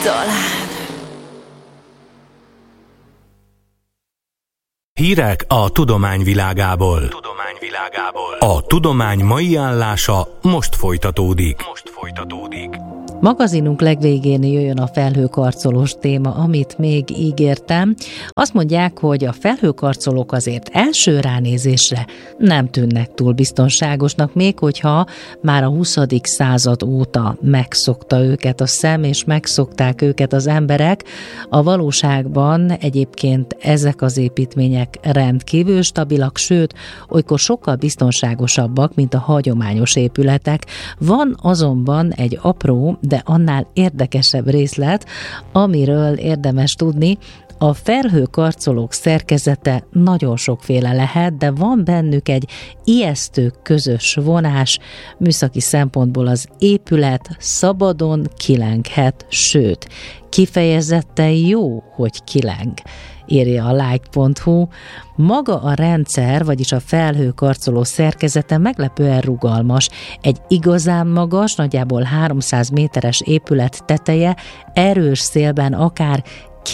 Talán. Hírek a tudomány világából. A tudomány mai állása most folytatódik. Magazinunk legvégén jöjjön a felhőkarcolós téma, amit még ígértem. Azt mondják, hogy a felhőkarcolók azért első ránézésre nem tűnnek túl biztonságosnak, még hogyha már a 20. század óta megszokta őket a szem, és megszokták őket az emberek. A valóságban egyébként ezek az építmények rendkívül stabilak, sőt, olykor sokkal biztonságosabbak, mint a hagyományos épületek. Van azonban egy apró, de annál érdekesebb részlet, amiről érdemes tudni. A felhőkarcolók szerkezete nagyon sokféle lehet, de van bennük egy ijesztő közös vonás. Műszaki szempontból az épület szabadon kilenghet, sőt, kifejezetten jó, hogy kileng, írja a like.hu. Maga a rendszer, vagyis a felhőkarcoló szerkezete meglepően rugalmas. Egy igazán magas, nagyjából 300 méteres épület teteje erős szélben akár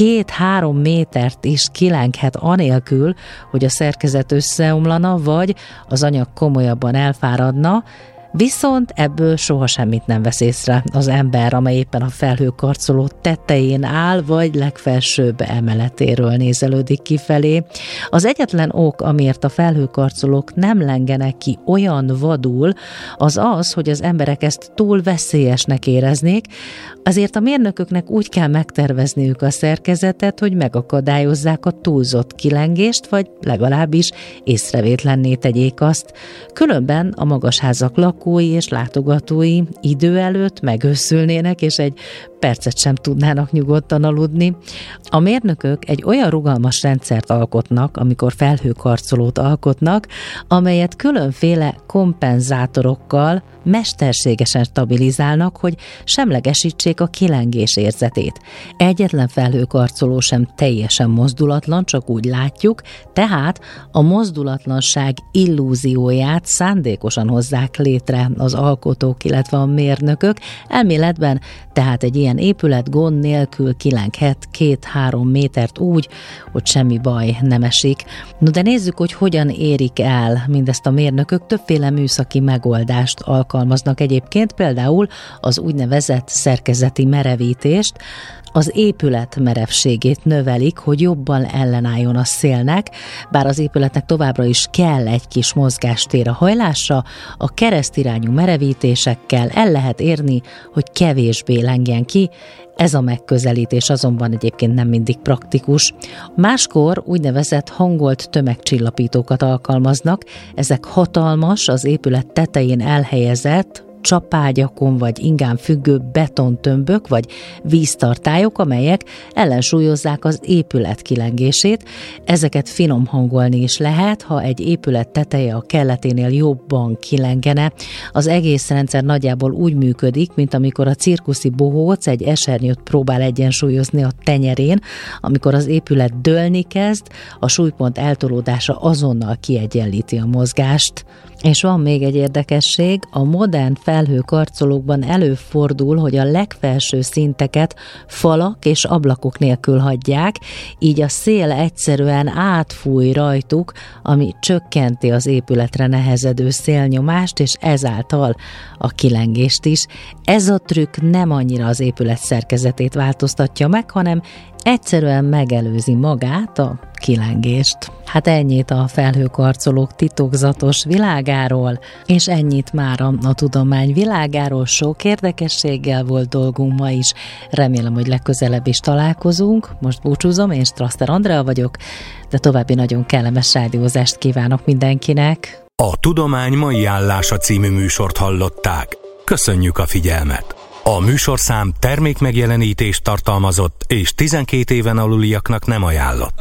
2-3 métert is kilenghet anélkül, hogy a szerkezet összeomlana, vagy az anyag komolyabban elfáradna, viszont ebből soha semmit nem vesz észre az ember, amely éppen a felhőkarcoló tetején áll, vagy legfelsőbb emeletéről nézelődik kifelé. Az egyetlen ok, amiért a felhőkarcolók nem lengenek ki olyan vadul, az az, hogy az emberek ezt túl veszélyesnek éreznék, azért a mérnököknek úgy kell megtervezniük a szerkezetet, hogy megakadályozzák a túlzott kilengést, vagy legalábbis észrevétlenné tegyék azt. Különben a magasházak lakói és látogatói idő előtt megőszülnének, és egy percet sem tudnának nyugodtan aludni. A mérnökök egy olyan rugalmas rendszert alkotnak, amikor felhőkarcolót alkotnak, amelyet különféle kompenzátorokkal mesterségesen stabilizálnak, hogy semlegesítsék a kilengés érzetét. Egyetlen felhőkarcoló sem teljesen mozdulatlan, csak úgy látjuk, tehát a mozdulatlanság illúzióját szándékosan hozzák létre az alkotók, illetve a mérnökök. Elméletben tehát egy ilyen épület gond nélkül kilenghet 2-3 métert úgy, hogy semmi baj nem esik. No, de nézzük, hogy hogyan érik el mindezt a mérnökök. Többféle műszaki megoldást alkalmaznak egyébként, például az úgynevezett szerkezeti merevítést. Az épület merevségét növelik, hogy jobban ellenálljon a szélnek, bár az épületnek továbbra is kell egy kis mozgástér a hajlásra, a keresztirányú merevítésekkel el lehet érni, hogy kevésbé lengjen ki. Ez a megközelítés azonban egyébként nem mindig praktikus. Máskor úgynevezett hangolt tömegcsillapítókat alkalmaznak, ezek hatalmas, az épület tetején elhelyezett, csapágyakon vagy ingán függő betontömbök vagy víztartályok, amelyek ellensúlyozzák az épület kilengését. Ezeket finom hangolni is lehet, ha egy épület teteje a kelleténél jobban kilengene. Az egész rendszer nagyjából úgy működik, mint amikor a cirkuszi bohóc egy esernyőt próbál egyensúlyozni a tenyerén. Amikor az épület dőlni kezd, a súlypont eltolódása azonnal kiegyenlíti a mozgást. És van még egy érdekesség, a modern felhőkarcolókban előfordul, hogy a legfelső szinteket falak és ablakok nélkül hagyják, így a szél egyszerűen átfúj rajtuk, ami csökkenti az épületre nehezedő szélnyomást, és ezáltal a kilengést is. Ez a trükk nem annyira az épület szerkezetét változtatja meg, hanem egyszerűen megelőzi magát, a kilengést. Hát ennyit a felhőkarcolók titokzatos világáról, és ennyit már a tudomány világáról. Sok érdekességgel volt dolgunk ma is. Remélem, hogy legközelebb is találkozunk. Most búcsúzom, én Strasser Andrea vagyok, de további nagyon kellemes rádiózást kívánok mindenkinek. A Tudomány mai állása című műsort hallották. Köszönjük a figyelmet! A műsorszám termékmegjelenítést tartalmazott, és 12 éven aluliaknak nem ajánlott.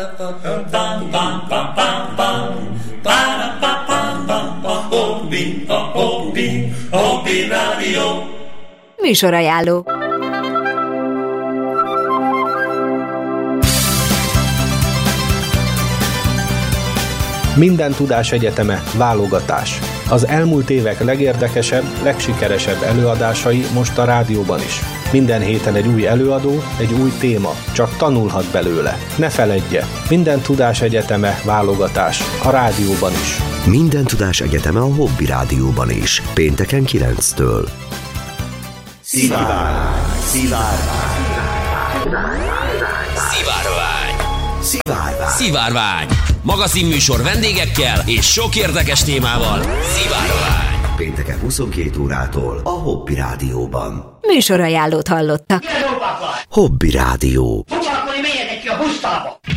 Műsorajánló. Minden tudás egyeteme válogatás. Az elmúlt évek legérdekesebb, legsikeresebb előadásai most a rádióban is. Minden héten egy új előadó, egy új téma, csak tanulhat belőle. Ne feledje, Minden Tudás Egyeteme válogatás, a rádióban is. Minden Tudás Egyeteme a Hobby Rádióban is, pénteken 9-től. Szivárvány. Szivárvány. Magazinműsor vendégekkel és sok érdekes témával. Szivárvány. Pénteken 22 órától a Hobby Rádióban. Műsorajánlót hallottak. Hobby Rádió.